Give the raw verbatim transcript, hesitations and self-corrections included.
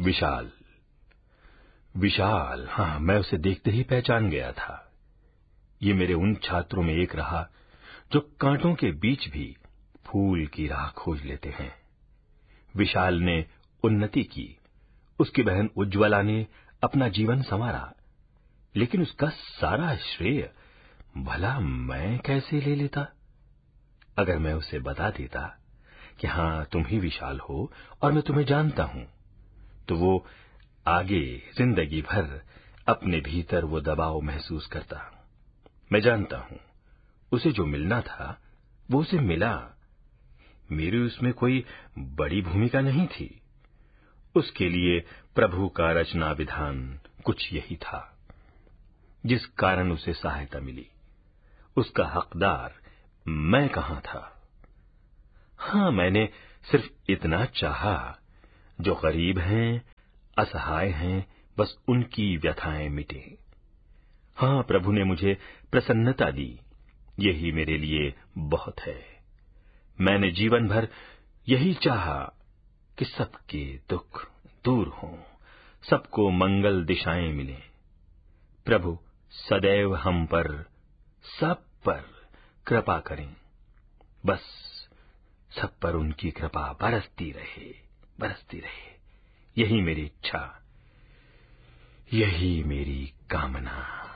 विशाल। विशाल, हाँ, मैं उसे देखते ही पहचान गया था। ये मेरे उन छात्रों में एक रहा जो कांटों के बीच भी फूल की राह खोज लेते हैं। विशाल ने उन्नति की, उसकी बहन उज्ज्वला ने अपना जीवन संवारा, लेकिन उसका सारा श्रेय भला मैं कैसे ले लेता? अगर मैं उसे बता देता कि हां, तुम ही विशाल हो और मैं तुम्हें जानता हूं, तो वो आगे जिंदगी भर अपने भीतर वो दबाव महसूस करता। मैं जानता हूं, उसे जो मिलना था वो उसे मिला। मेरी उसमें कोई बड़ी भूमिका नहीं थी। उसके लिए प्रभु का रचना विधान कुछ यही था, जिस कारण उसे सहायता मिली। उसका हकदार मैं कहां था? हां, मैंने सिर्फ इतना चाहा, जो गरीब हैं, असहाय हैं, बस उनकी व्यथाएं मिटे। हां, प्रभु ने मुझे प्रसन्नता दी, यही मेरे लिए बहुत है। मैंने जीवन भर यही चाहा कि सबके दुख दूर हों, सबको मंगल दिशाएं मिलें। प्रभु सदैव हम पर, सब पर कृपा करें। बस सब पर उनकी कृपा बरसती रहे, बरसती रहे। यही मेरी इच्छा, यही मेरी कामना।